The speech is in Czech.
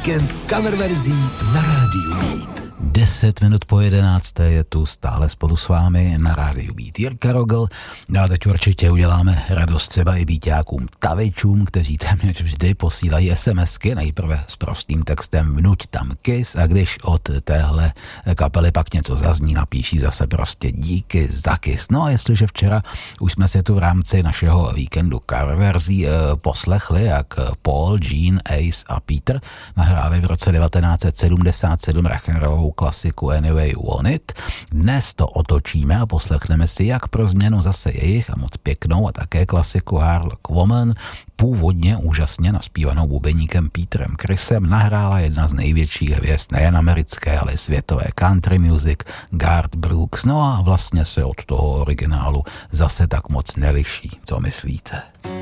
Víkend cover verzí na rádiu Beat. 10 minut po 11. je tu stále spolu s vámi na rádiu Beat Jirka Rogl. No a teď určitě uděláme radost třeba i beatákům tavičům, kteří téměř vždy posílají SMSky, nejprve s prostým textem vnuť tam kiss, a když od téhle kapely pak něco zazní, napíší zase prostě díky za kiss. No a jestliže včera už jsme si tu v rámci našeho víkendu cover verzí poslechli, jak Paul, Gene, Ace a Peter nahráli v roce 1977 rock'n'rollovou klasiku Anyway You Want It. Dnes to otočíme a poslechneme si jak pro změnu zase jejich a moc pěknou a také klasiku Hard Luck Woman, původně úžasně naspívanou bubeníkem Peterem Chrisem, nahrála jedna z největších hvězd nejen americké, ale i světové country music, Garth Brooks. No a vlastně se od toho originálu zase tak moc neliší. Co myslíte?